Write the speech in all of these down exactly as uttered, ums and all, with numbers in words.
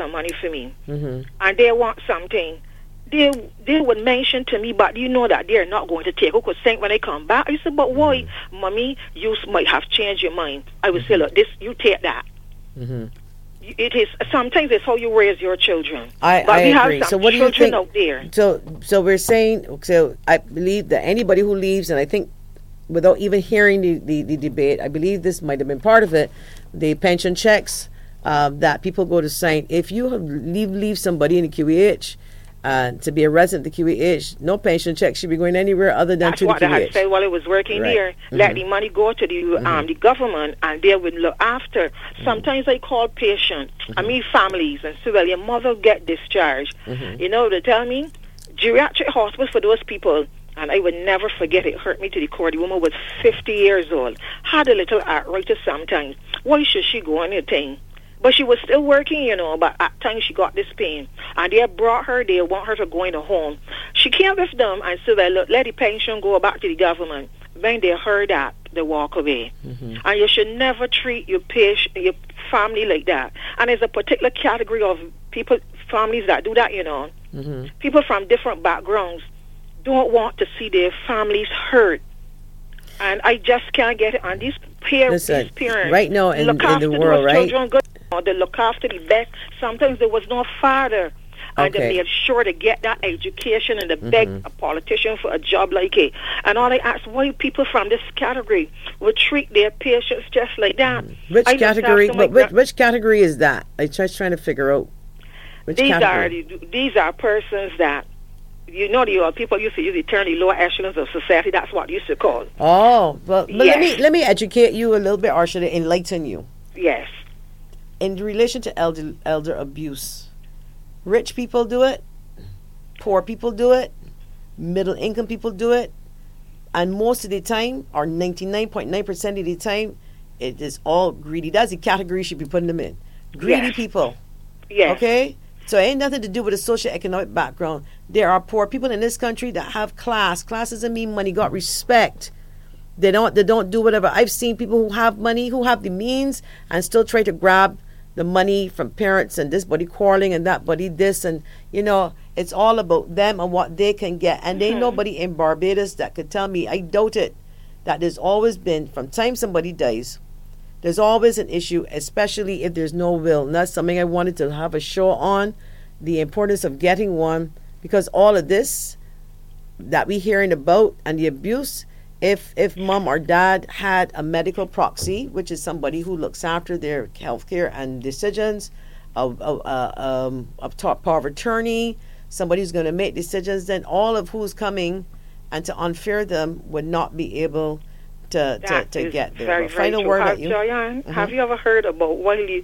some money for me, Mm-hmm. and they want something, they they would mention to me, but you know that they're not going to take. Who could think when they come back? I said, but why, Mm-hmm. mommy? You might have changed your mind. I would say, look, this you take that. Mm-hmm. It is sometimes it's how you raise your children. I, but I we agree. have So some what do you children think? out there. So so we're saying. So I believe that anybody who leaves, and I think without even hearing the, the, the debate, I believe this might have been part of it. The pension checks uh, that people go to sign. If you have leave leave somebody in the Q E H uh, to be a resident of the Q E H, no pension check should be going anywhere other than That's to the what Q E H. they had said while I was working Right. here. Mm-hmm. Let the money go to the Mm-hmm. um the government, and they would look after. Mm-hmm. Sometimes I call patients, mm-hmm. I mean families, and say, well, your mother get discharged. Mm-hmm. You know, they tell me, geriatric hospital for those people. And I would never forget it. Hurt me to the core. The woman was fifty years old. Had a little arthritis sometimes. Why should she go on anything? But she was still working, you know, but at times she got this pain. And they brought her, they want her to go in a home. She came with them and said, well, look, let the pension go back to the government. When they heard that, they walk away. Mm-hmm. And you should never treat your patient, your family like that. And there's a particular category of people, families that do that, you know. Mm-hmm. People from different backgrounds don't want to see their families hurt. And I just can't get it on these, par- Listen, these parents. right now in, look in after the world, those right? Children good, you know, they look after the best. Sometimes there was no father. And Okay. they made sure to get that education and to beg Mm-hmm. a politician for a job like it. And all I ask, why people from this category would treat their patients just like that. Which I looked category? after my But which, gra- which category is that? I'm just trying to figure out. Which these category? are these are persons that, you know, the uh, people used to use the term the lower echelons of society. That's what they used to call. Oh, well, but let Yes. me let me educate you a little bit, or should I enlighten you? Yes. In relation to elder elder abuse, rich people do it, poor people do it, middle income people do it, and most of the time, or ninety-nine point nine percent of the time, it is all greedy. That's the category you should be putting them in. Greedy Yes. people. Yes. Okay? So it ain't nothing to do with a socioeconomic background. There are poor people in this country that have class. Class doesn't mean money, got respect. They don't they don't do whatever. I've seen people who have money, who have the means, and still try to grab the money from parents, and this buddy quarreling and that buddy this, and you know, it's all about them and what they can get. And there ain't nobody in Barbados that could tell me, I doubt it, that there's always been, from time somebody dies, there's always an issue, especially if there's no will. And that's something I wanted to have a show on, the importance of getting one, because all of this that we hearing about and the abuse, if if mom or dad had a medical proxy, which is somebody who looks after their health care and decisions, of of, uh, um, of top power of attorney, somebody who's going to make decisions, then all of who's coming and to unfair them would not be able to to, That to is get there. Very, But very final true. word Have, at you. Joyanne, Mhm. have you ever heard about while you,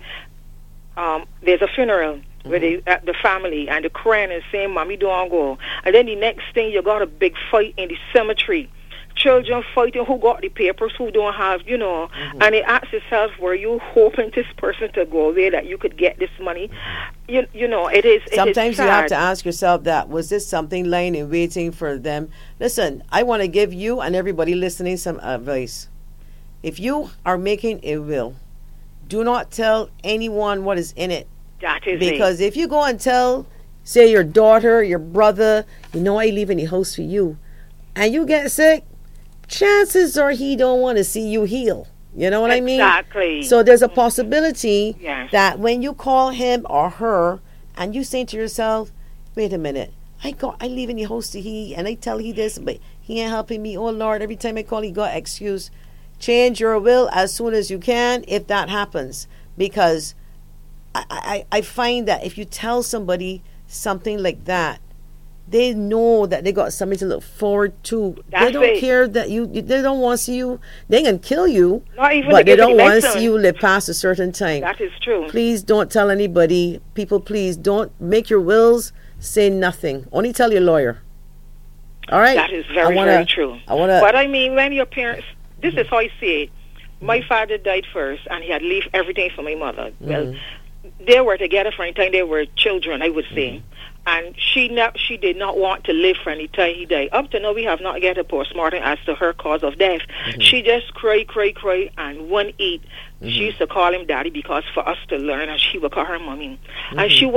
um, there's a funeral Mm-hmm. where they, uh, the family and the crying and saying, Mommy, don't go. And then the next thing, you got a big fight in the cemetery. Children fighting who got the papers, who don't have, you know. Mm-hmm. And it asks itself, were you hoping this person to go away that you could get this money? You you know, it is. It Sometimes is you have sad. to ask yourself that, was this something lying in waiting for them? Listen, I want to give you and everybody listening some advice. If you are making a will, do not tell anyone what is in it. That is Because it. if you go and tell, say, your daughter, your brother, you know, I leave in the house for you, and you get sick, chances are he don't want to see you heal. You know what I mean? Exactly. So there's a possibility Yes. that when you call him or her and you say to yourself, wait a minute, I got I leave in the house to he and I tell he this, but he ain't helping me. Oh Lord, every time I call he got excuse. Change your will as soon as you can if that happens. Because I, I, I find that if you tell somebody something like that, they know that they got something to look forward to. That's they don't it. care that you, they don't want to see you. They can kill you, Not even but to they give don't the want to medicine. see you live past a certain time. That is true. Please don't tell anybody. People, please don't make your wills say nothing. Only tell your lawyer. All right? That is very, I wanna, very true. I wanna, But I mean, when your parents, this is how I see it. My father died first, and he had left everything for my mother. Well, they were together for any time they were children, I would say. Mm-hmm. And she ne- she did not want to live for any time he died. Up to now, we have not get a postmortem as to her cause of death. Mm-hmm. She just cry, cry, cry, and wouldn't eat. Mm-hmm. She used to call him daddy because for us to learn, and she would call her mommy. Mm-hmm. And she